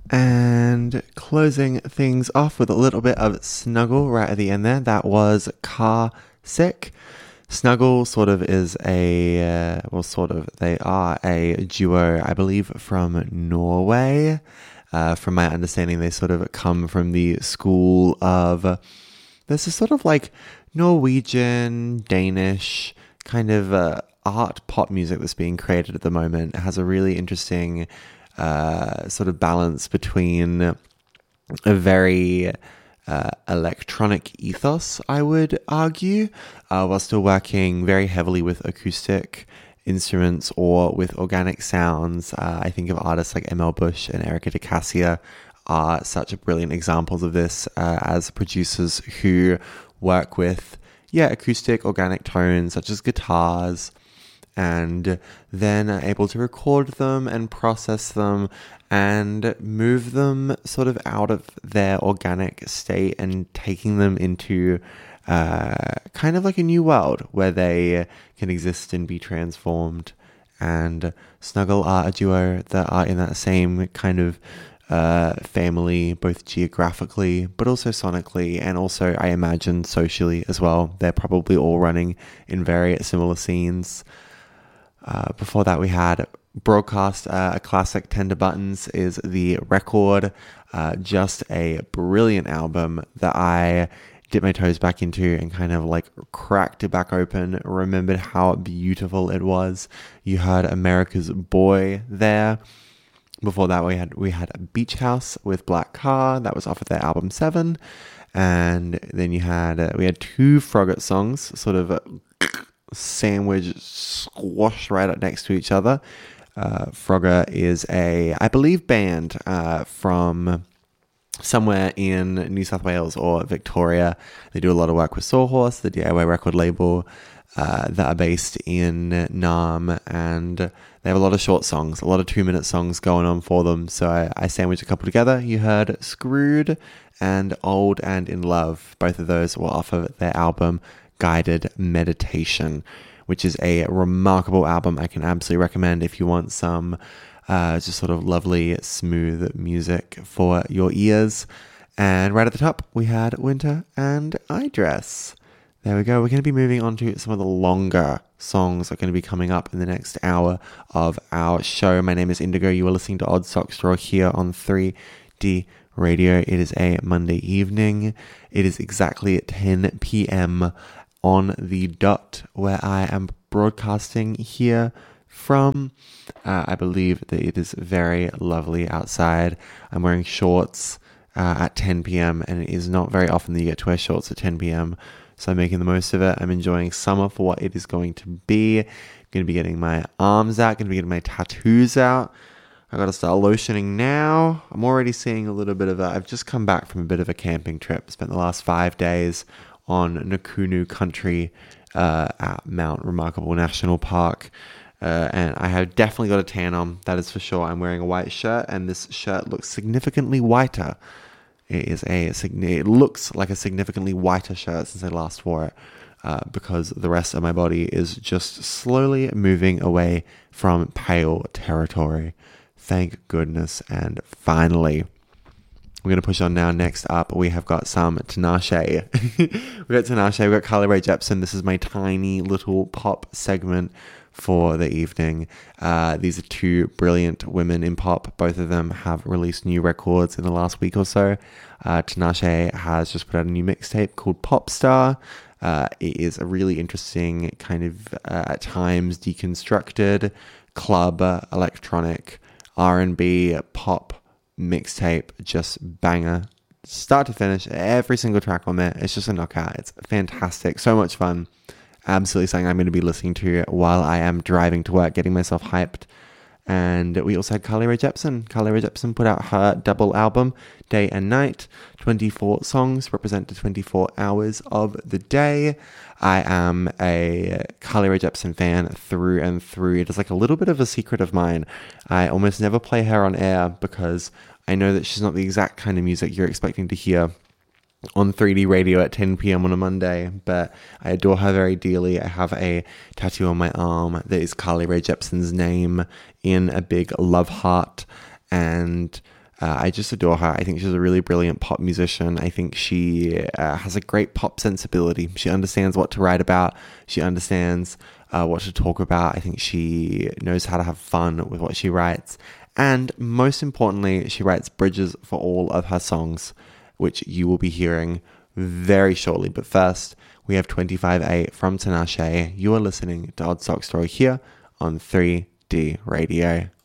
And closing things off with a little bit of Snuggle right at the end there. That was Car Sick. Snuggle sort of is they are a duo, I believe, from Norway. From my understanding, they sort of come from the school of, there's a sort of like Norwegian, Danish kind of art pop music that's being created at the moment. It has a really interesting sort of balance between a very electronic ethos, I would argue, while still working very heavily with acoustic instruments or with organic sounds. I think of artists like ML Bush and Erica DeCassia are such brilliant examples of this as producers who work with acoustic organic tones such as guitars, and then are able to record them and process them and move them sort of out of their organic state and taking them into kind of like a new world where they can exist and be transformed. And Snuggle are a duo that are in that same kind of family, both geographically but also sonically, and also I imagine socially as well. They're probably all running in very similar scenes. Before that we had Broadcast, a classic. Tender Buttons is the record. Just a brilliant album that I dipped my toes back into and kind of like cracked it back open, remembered how beautiful it was. You heard America's Boy there. Before that we had Beach House with Black Car. That was off of their album 7. And then we had two Frogget songs sort of sandwiched, squashed right up next to each other. Frogger is a, I believe, band from somewhere in New South Wales or Victoria. They do a lot of work with Sawhorse, the DIY record label that are based in Naarm, and they have a lot of short songs, a lot of 2-minute songs going on for them. So I sandwiched a couple together. You heard Screwed and Old and In Love. Both of those were off of their album Guided Meditation, which is a remarkable album. I can absolutely recommend if you want some just sort of lovely, smooth music for your ears. And right at the top, we had Winter and I Dress. There we go. We're going to be moving on to some of the longer songs that are going to be coming up in the next hour of our show. My name is Indigo. You are listening to Odd Sock Straw here on 3D Radio. It is a Monday evening. It is exactly at 10 p.m. on the dot where I am broadcasting here from. I believe that it is very lovely outside. I'm wearing shorts at 10 p.m. and it is not very often that you get to wear shorts at 10 p.m. So I'm making the most of it. I'm enjoying summer for what it is going to be. I'm going to be getting my arms out, going to be getting my tattoos out. I got to start lotioning now. I'm already seeing a little bit of I've just come back from a bit of a camping trip. Spent the last 5 days on Nakunu Country at Mount Remarkable National Park. And I have definitely got a tan on, that is for sure. I'm wearing a white shirt, and this shirt looks significantly whiter. It looks like a significantly whiter shirt since I last wore it, because the rest of my body is just slowly moving away from pale territory. Thank goodness. And finally, we're going to push on now. Next up, we have got some Tinashe. We've got Tinashe, we've got Carly Rae Jepsen. This is my tiny little pop segment for the evening. These are two brilliant women in pop. Both of them have released new records in the last week or so. Tinashe has just put out a new mixtape called Popstar. It is a really interesting kind of, at times, deconstructed club, electronic, R&B, pop mixtape. Just banger. Start to finish, every single track on there. It's just a knockout. It's fantastic. So much fun. Absolutely something I'm going to be listening to while I am driving to work, getting myself hyped. And we also had Carly Rae Jepsen. Carly Rae Jepsen put out her double album, Day and Night. 24 songs represent the 24 hours of the day. I am a Carly Rae Jepsen fan through and through. It is like a little bit of a secret of mine. I almost never play her on air because I know that she's not the exact kind of music you're expecting to hear on 3D radio at 10 p.m. on a Monday, but I adore her very dearly. I have a tattoo on my arm that is Carly Rae Jepsen's name in a big love heart, and I just adore her. I think she's a really brilliant pop musician. I think she has a great pop sensibility. She understands what to write about. She understands what to talk about. I think she knows how to have fun with what she writes. And most importantly, she writes bridges for all of her songs, which you will be hearing very shortly. But first, we have 25A from Tinashe. You are listening to Odd Sock Story here on 3D Radio.